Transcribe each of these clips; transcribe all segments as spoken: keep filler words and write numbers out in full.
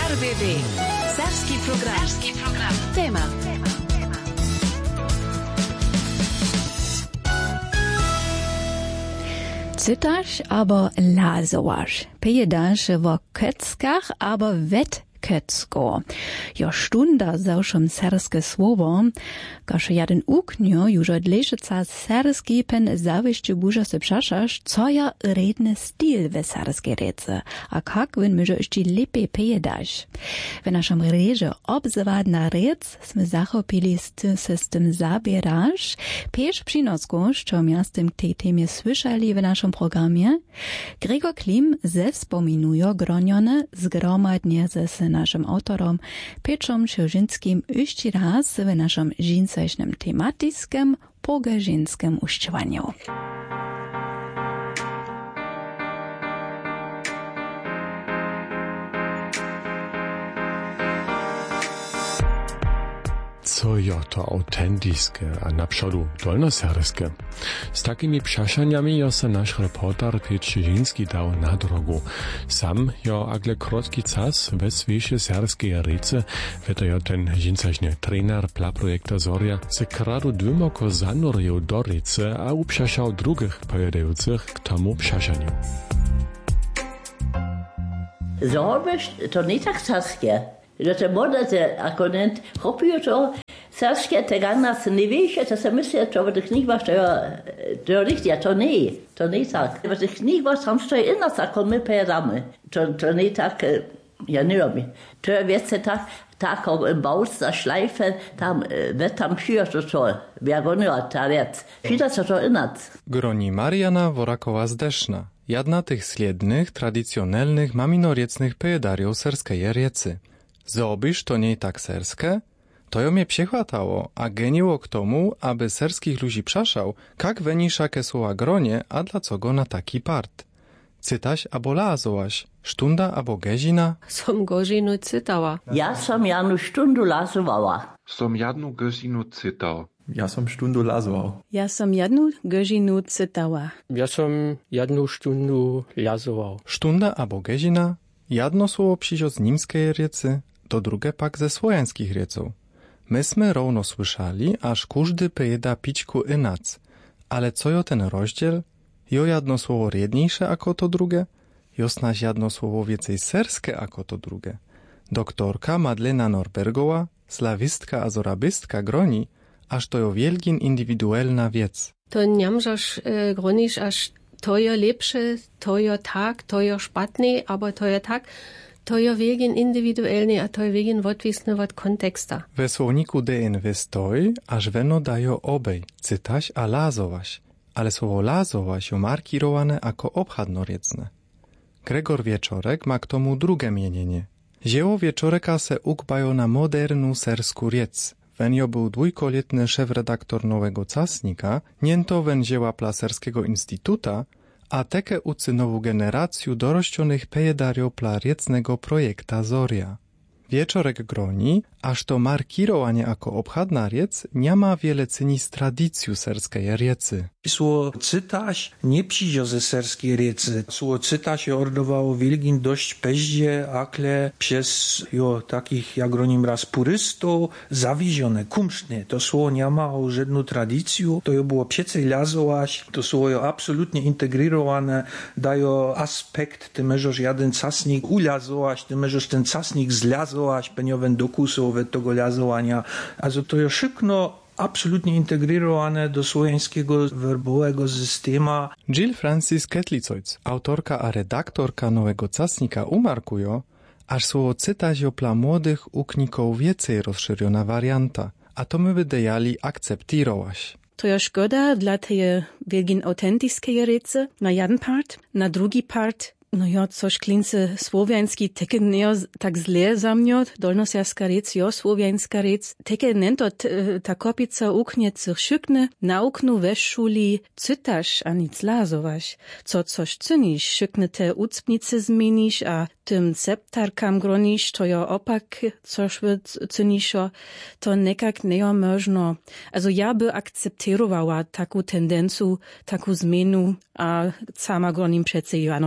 R B B. Serbski program. Serbski program. Tema. Cytasz abo lazowasz. Pejedasz wo keckach abo wet Kecko. Jo stunda zauszom serske słowo, każ jeden uknio już od leżeca serski pen zawieszczy burza se przaszasz, co ja redny styl we serskiej rece, a kak wyn myże jeszcze lepiej pejedasz. W naszym reże obzwadna rec sme zachopili se z tym zabierasz, pież przynosku, co miastem k tej temie słyszeli w naszym programie, Gregor Klim ze wspominuje gronione zgromadnie ze naszym autorom Petrom Sierzyńskim jeszcze raz w naszym żeńskim tematycznym, pogażeńskim uściwaniu. Co jo to autentyczne, a na przodu dolnoserskie. Z takimi przeszaniami jo se nasz reporter Petr Sierzyński dał na drogu. Sam jo agle krótki czas we swieże serskie rece, weto jo ten żeńsaczny trener pla projekta Zoria se kradu dwymoko zanurił do rece, a uprzeszał drugich pojedających k tomu przeszaniu. Zorbisz to nie tak serskie. Że te młode akonent chopią to serskie tegana se nie wiecie, to se myślę, że w tych knigach to to richtig, to nie, to nie tak. W tych knigach tam stoi inna sak, my pejadamy. To, to nie tak, ja nie robię. To wiecie tak, tak im Baus, da Schleife, tam, wird tam przyjąć to to, biagonio, ta wiec. Przyda się to inac. Groni Mariana Worakowa-Zdeszna. Jedna tych sliednych, tradycjonalnych, maminoriecnych pejedariów serskiej riecy. Zobisz to nie tak serskie? To jo mnie przechwatało, a geniło k tomu, aby serskich ludzi przaszał, jak weniszakie słowa gronie, a dla co go na taki part. Cytaś abo lazołaś, sztunda abo gezina? Som gożinu cytała. Ja som janu sztundu lazowała. Som jednu gezinu cytał. Ja som sztundu lazował. Ja som jednu gożinu cytała. Ja som jednu sztundu lazował. Sztunda abo gezina? Jedno słowo przyjdzie z nimskiej riecy, to drugie pak ze słojańskich rieców. Myśmy równo słyszeli, aż każdy pejeda pićku inac. Ale co jo ten rozdziel? Jo jedno słowo riedniejsze ako to drugie? Jo snaž jedno słowo więcej serskie ako to drugie. Doktorka Madlena Norbergowa, slawistka a zorabistka groni, aż to jo wielgin indywidualna wiec. To nie możesz e, gronić, aż to jo lepsze, to jo tak, to jo szpatny, aber to jo tak. To je wegen indywidualny, a to je wegen odwisny od konteksta. We słowniku D N W stoi, aż weno dajo obej, cytaś a lazowaś, ale słowo lazowaś jo markirowane jako obchadnoriecne. Gregor Wieczorek ma k tomu drugie mienienie. Dzieło Wieczoreka se ukbajo na modernu sersku riec. Wenjo był dwójkoletny szef-redaktor Nowego Casnika, niento wen dzieła Plaserskiego Instytuta, a teke ucy nową generację dorościonych pejedariów pla riecnego projekta Zoria. Wieczorek groni, aż to markirowanie jako obchadna riec nie ma wiele cyni z tradycją serskiej riecy. Słowo cytaś nie przyjdzie ze serskiej riecy. Słowo cytaś je ordowało wielgin dość peździe, akle przez jo takich, jak gronim raz purystów, zawiezione, kumszne. To słowo nie ma żadną tradycję, to jo było przecej lazować, to słowo jo absolutnie integrirowane, daje aspekt, ty możesz jeden casnik ulazować, ty możesz ten casnik zlazować, peniowen dokusów od tego lazowania. Also to jo szybko absolutnie integrirowane do słowiańskiego werbowego systemu. Jill Francis Ketlicojc, autorka a redaktorka Nowego Casnika, umarkuje, aż słowo cytać jo pla młodych ukników więcej rozszerzona warianta, a to my wydajali akceptirować. To je szkoda dla tej wielgin autentycznej rece na jeden part, na drugi part. No ja, což klince słowiański, teke nie tak zle za mnie, dolnoserska rec, jo słowiańska rec, teke nento ta kopica uknie cych szykne, nauknu we szuli cytasz, a nic lazowaś. Co coś cynisz, szykne te ucpnice zmienisz, a tym septarkam gronisz, to jo opak, což wy cyniszo, to nekak nie można. Also ja by akceptowała taką tendencję, taką zmienu, a sama gronim przece jano cytasz.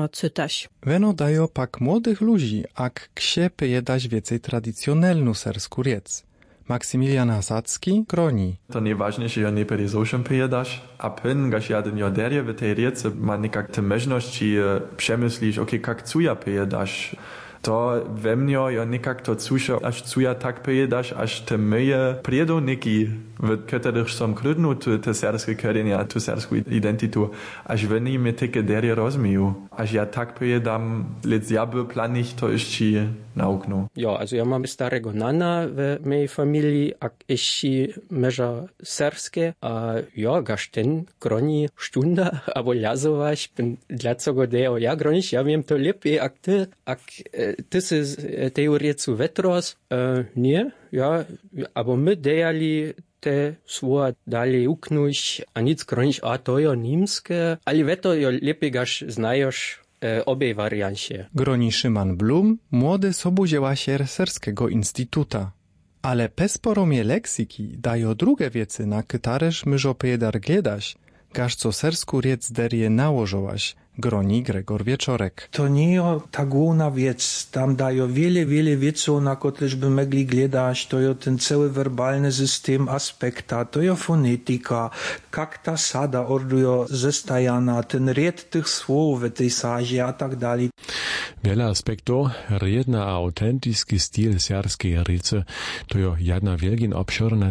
pejedaś. Weno dają pak młodych ludzi, ak ksie pejedaś więcej tradycjonalnu sersku riec. Maksymilian Hasacki kroni. To najważniejsze, że nie perezoszem pejedasz, a pyn, gaś jaden joderie w tej riece ma niekak te możności przemyslisz, ok, jak cuja pejedasz. To we mnie ja niekak to cusza, aż cuja tak pejedasz, aż te moje priedoniki, w których som krydnu te, te serskie korzenie, tu serską identitu, aż we mnie me takie derie rozmiju. Aż ja tak pejedam, lec ja by planich to jeszcze nauknu. Ja, also ja mam starego nana w mojej familii, a jeszcze meża serskie, a ja gaż ten kroni stunda, albo lazować, dla czego deo ja gronisz, ja wiem to lepiej, jak ty, jak ty si teorecu vetros, uh, nie, ja, aber my dejali te svoje dalje uknuć, a nic kronić, a to jo nimske, ali veto jo lepiej gaš znajoš uh, obie wariancie. Groni Szyman Blum, młody sobudziełasier Serskiego Instytuta. Ale pesporomie leksiki dają drugie wiece, na kytareż myżo pejedar gledaś, gaż co sersku riec derie nałożołaś, groni Gregor Wieczorek. To nie jest ta główna wiec. Tam dają wiele, wiele wieców, na których by mogli gledać. To jest ten cały werbalny system aspekta, to jest fonetyka, jak ta sada orduje zestajana, ten ried tych słów w tej sadzie, a tak dalej. Wiele aspektów, riedna a autentyczny styl serskiej riece, to jest jedna wielkin obszerna